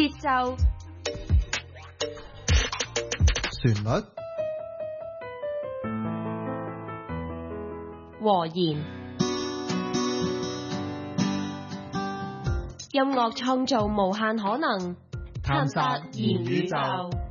節奏、 旋律、 和言，音樂創造無限可能，探索元宇宙。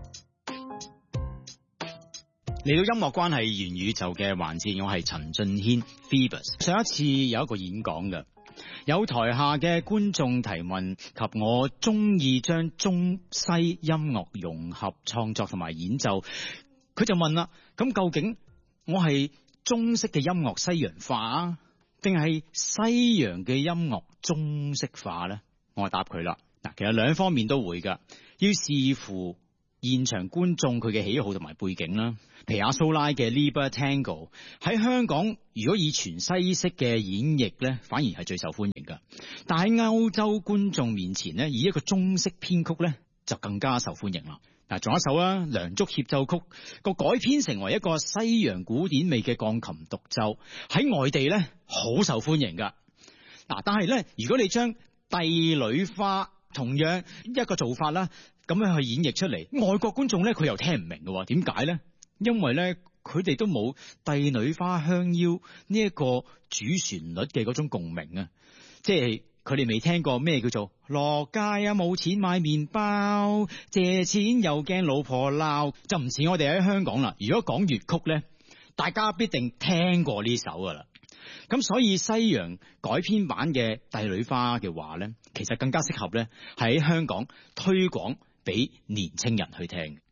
嚟到音樂關係元宇宙嘅環節，我係陳俊軒 Phoebus。上一次有一個演講嘅，有台下嘅觀眾提問及我中意將中西音樂融合創作同埋演奏，佢就問啦，咁究竟我係中式嘅音樂西洋化啊，定係西洋嘅音樂中式化呢？我就答佢啦，嗱，其實兩方面都會噶，要視乎現場觀眾佢嘅喜好同埋背景啦。譬如阿蘇拉嘅 Liber Tango 喺香港，如果以全西式嘅演繹咧，反而係最受歡迎噶。但喺歐洲觀眾面前咧，以一個中式編曲咧，就更加受歡迎啦。嗱，仲有一首啦，《梁祝協奏曲》個改編成為一個西洋古典味嘅鋼琴獨奏，喺外地咧好受歡迎噶。嗱，但係咧，如果你將帝女花同樣一個做法啦，咁樣去演繹出嚟，外國觀眾咧佢又聽唔明嘅。點解咧？因為咧佢哋都冇帝女花香腰呢一個主旋律嘅嗰種共鳴啊，即係佢哋未聽過咩叫做落街啊冇錢買麵包，借錢又驚老婆鬧，就唔似我哋喺香港啦。如果講粵曲咧，大家必定聽過呢首噶啦。咁所以西洋改編版嘅帝女花嘅話咧，其實更加適合咧喺香港推廣俾年青人去聽。